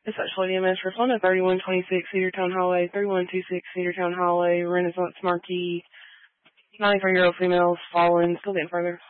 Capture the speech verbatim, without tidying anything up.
It's actually E M S respond to thirty-one twenty-six Cedartown Highway, thirty-one twenty-six Cedartown Highway, Renaissance Marquee, ninety-three-year-old females fallen, still getting further.